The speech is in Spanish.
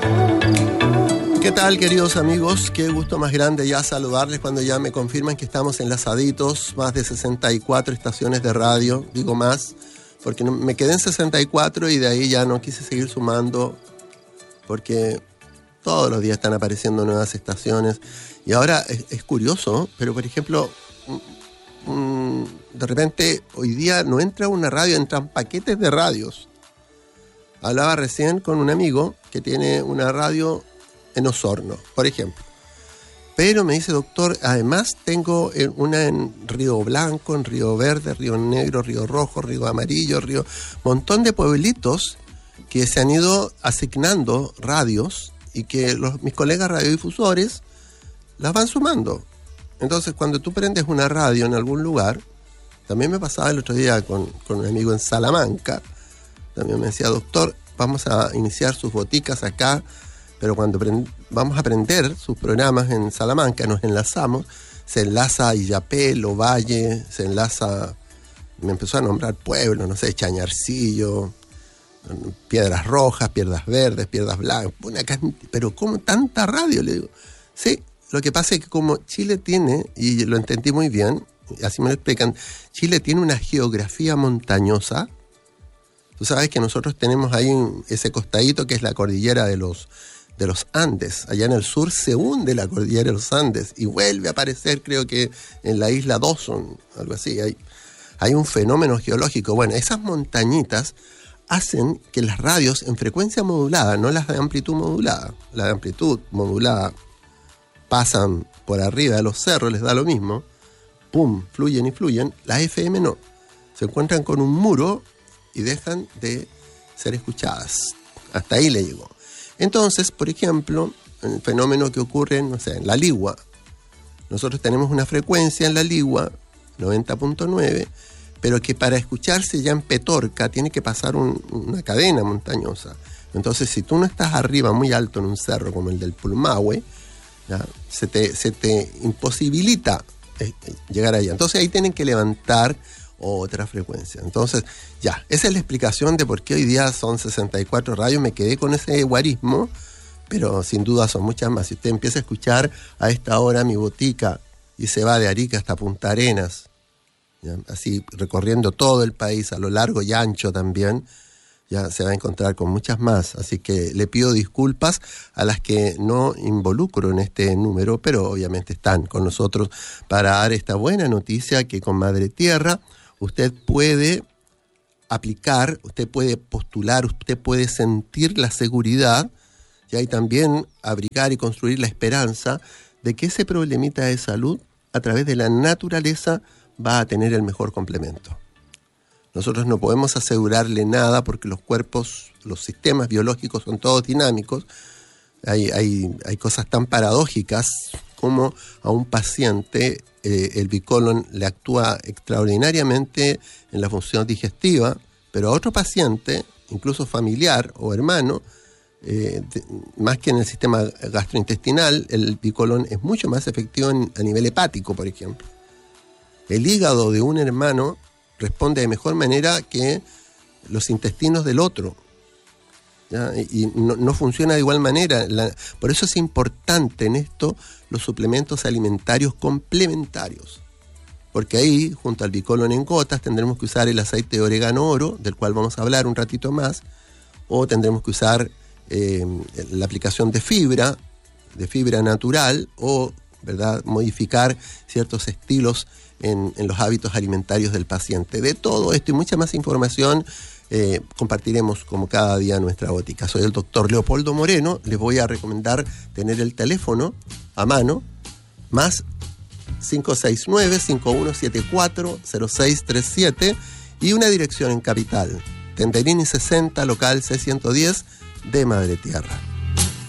¿Qué tal, queridos amigos? Qué gusto más grande ya saludarles cuando ya me confirman que estamos enlazaditos, más de 64 estaciones de radio, digo más, porque me quedé en 64 y de ahí ya no quise seguir sumando, porque todos los días están apareciendo nuevas estaciones. Y ahora es curioso, pero por ejemplo, de repente hoy día no entra una radio, entran paquetes de radios. Hablaba recién con un amigo que tiene una radio en Osorno, por ejemplo. Pero me dice, doctor, además tengo una en Río Blanco, en Río Verde, Río Negro, Río Rojo, Río Amarillo, montón de pueblitos que se han ido asignando radios y que mis colegas radiodifusores las van sumando. Entonces, cuando tú prendes una radio en algún lugar, también me pasaba el otro día con un amigo en Salamanca, también me decía, doctor, vamos a iniciar sus boticas acá, pero cuando vamos a aprender sus programas en Salamanca, nos enlazamos, se enlaza a Illapel, Ovalle, se enlaza, me empezó a nombrar pueblos, no sé, Chañarcillo, Piedras Rojas, Piedras Verdes, Piedras Blancas, pero ¿cómo tanta radio? Le digo, sí, lo que pasa es que como Chile tiene, y lo entendí muy bien, así me lo explican, Chile tiene una geografía montañosa. Tú sabes que nosotros tenemos ahí ese costadito que es la cordillera de los Andes. Allá en el sur se hunde la cordillera de los Andes y vuelve a aparecer, creo que en la isla Dawson, algo así. Hay un fenómeno geológico. Bueno, esas montañitas hacen que las radios en frecuencia modulada, no las de amplitud modulada, la de amplitud modulada pasan por arriba de los cerros, les da lo mismo, pum, fluyen y fluyen. Las FM no, se encuentran con un muro y dejan de ser escuchadas. Hasta ahí le llegó. Entonces, por ejemplo, el fenómeno que ocurre, no sé, en La Ligua. Nosotros tenemos una frecuencia en La Ligua, 90.9, pero que para escucharse ya en Petorca tiene que pasar una cadena montañosa. Entonces, si tú no estás arriba, muy alto en un cerro como el del Pulmahue, ¿ya? Se te imposibilita llegar allá. Entonces, ahí tienen que levantar otra frecuencia. Entonces, ya, esa es la explicación de por qué hoy día son 64 radios. Me quedé con ese guarismo, pero sin duda son muchas más. Si usted empieza a escuchar a esta hora mi botica y se va de Arica hasta Punta Arenas, ¿ya? Así recorriendo todo el país, a lo largo y ancho también, ya se va a encontrar con muchas más. Así que le pido disculpas a las que no involucro en este número, pero obviamente están con nosotros para dar esta buena noticia que con Madre Tierra usted puede aplicar, usted puede postular, usted puede sentir la seguridad y también abrigar y construir la esperanza de que ese problemita de salud a través de la naturaleza va a tener el mejor complemento. Nosotros no podemos asegurarle nada porque los cuerpos, los sistemas biológicos son todos dinámicos. Hay cosas tan paradójicas como a un paciente el bicolon le actúa extraordinariamente en la función digestiva, pero a otro paciente, incluso familiar o hermano, más que en el sistema gastrointestinal, el bicolon es mucho más efectivo a nivel hepático, por ejemplo. El hígado de un hermano responde de mejor manera que los intestinos del otro, ¿ya? Y no funciona de igual manera. Por eso es importante en esto los suplementos alimentarios complementarios, porque ahí, junto al bicolon en gotas, tendremos que usar el aceite de orégano oro, del cual vamos a hablar un ratito más, o tendremos que usar la aplicación de fibra natural, o, ¿verdad?, modificar ciertos estilos en los hábitos alimentarios del paciente. De todo esto y mucha más información compartiremos como cada día nuestra botica. Soy el doctor Leopoldo Moreno. Les voy a recomendar tener el teléfono a mano, más 569-5174-0637 y una dirección en Capital, Tenderini 60, local C110 de Madre Tierra.